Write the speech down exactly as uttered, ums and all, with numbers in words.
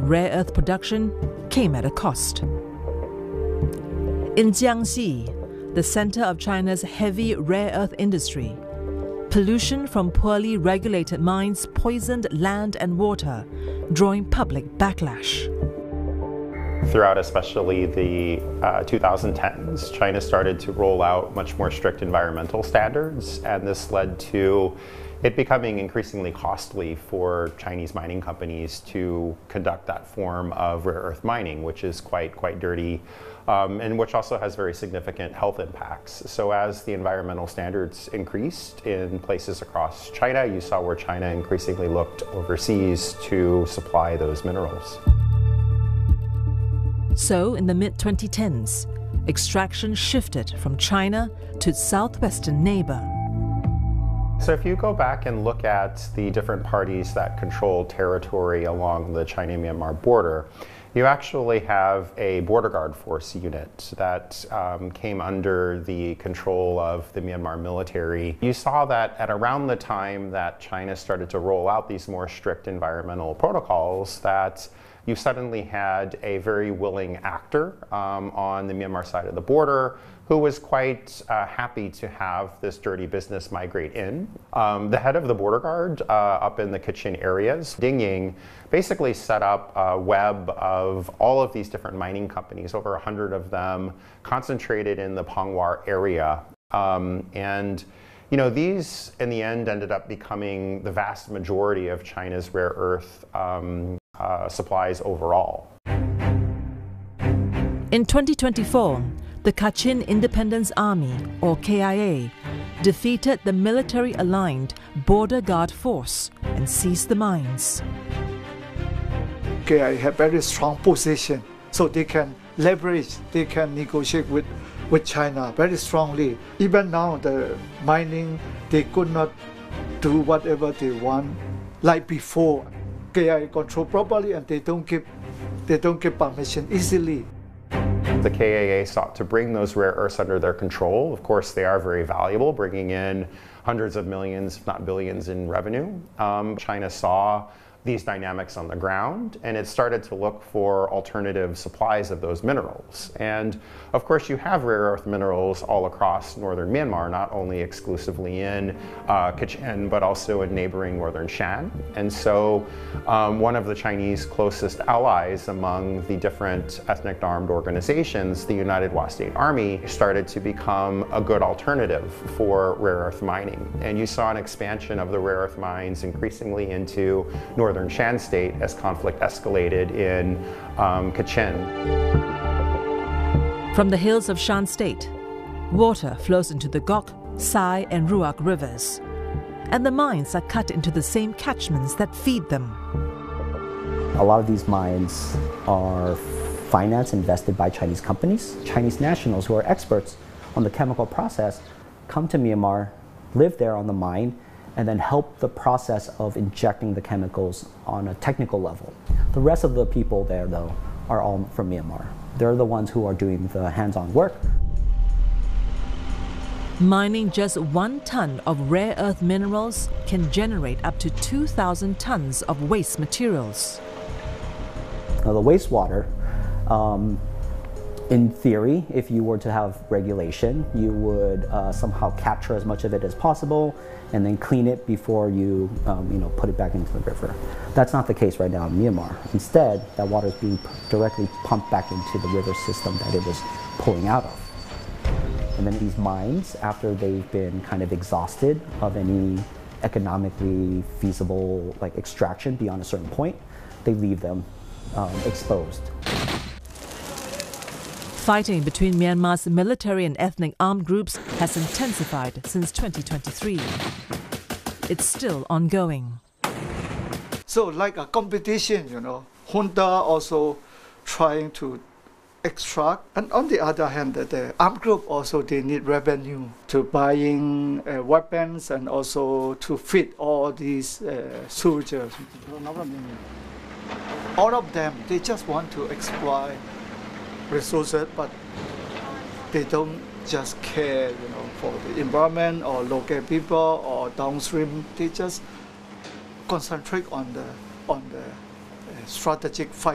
rare earth production came at a cost. In Jiangxi, the center of China's heavy rare earth industry, pollution from poorly regulated mines poisoned land and water, drawing public backlash. Throughout especially the uh, twenty tens, China started to roll out much more strict environmental standards, and this led to it becoming increasingly costly for Chinese mining companies to conduct that form of rare earth mining, which is quite, quite dirty, um, and which also has very significant health impacts. So as the environmental standards increased in places across China, you saw where China increasingly looked overseas to supply those minerals. So in the mid twenty tens, extraction shifted from China to its southwestern neighbor. So if you go back and look at the different parties that control territory along the China-Myanmar border, you actually have a border guard force unit that um, came under the control of the Myanmar military. You saw that at around the time that China started to roll out these more strict environmental protocols, that you suddenly had a very willing actor um, on the Myanmar side of the border who was quite uh, happy to have this dirty business migrate in. Um, the head of the border guard uh, up in the Kachin areas, Ding Ying, basically set up a web of all of these different mining companies, over a hundred of them, concentrated in the Ponghwar area. Um, and you know, these in the end ended up becoming the vast majority of China's rare earth um, uh, supplies overall. In twenty twenty-four, the Kachin Independence Army, or K I A, defeated the military-aligned Border Guard Force and seized the mines. K I A have very strong position, so they can leverage, they can negotiate with, with China very strongly. Even now, the mining, they could not do whatever they want like before. K I A control properly, and they don't give, they don't give permission easily. The K I A sought to bring those rare earths under their control. Of course, they are very valuable, bringing in hundreds of millions, if not billions, in revenue. Um, China saw these dynamics on the ground, and it started to look for alternative supplies of those minerals. And of course, you have rare earth minerals all across northern Myanmar, not only exclusively in uh, Kachin, but also in neighboring northern Shan. And so um, one of the Chinese closest allies among the different ethnic armed organizations, the United Wastate Army, started to become a good alternative for rare earth mining. And you saw an expansion of the rare earth mines increasingly into northern Shan state as conflict escalated in um, Kachin. From the hills of Shan state, water flows into the Gok, Sai and Ruak rivers, and the mines are cut into the same catchments that feed them. A lot of these mines are financed, invested by Chinese companies. Chinese nationals who are experts on the chemical process come to Myanmar, live there on the mine, and then help the process of injecting the chemicals on a technical level. The rest of the people there, though, are all from Myanmar. They're the ones who are doing the hands-on work. Mining just one ton of rare earth minerals can generate up to two thousand tons of waste materials. Now, the wastewater, um, in theory, if you were to have regulation, you would uh, somehow capture as much of it as possible and then clean it before you, um, you know, put it back into the river. That's not the case right now in Myanmar. Instead, that water is being directly pumped back into the river system that it was pulling out of. And then these mines, after they've been kind of exhausted of any economically feasible like extraction beyond a certain point, they leave them um, exposed. Fighting between Myanmar's military and ethnic armed groups has intensified since twenty twenty-three. It's still ongoing. So like a competition, you know, junta also trying to extract, and on the other hand, the armed group also, they need revenue to buying uh, weapons and also to feed all these uh, soldiers. All of them, they just want to exploit resources, but they don't just care, you know, for the environment or local people or downstream. They just concentrate on the on the uh, strategic fight.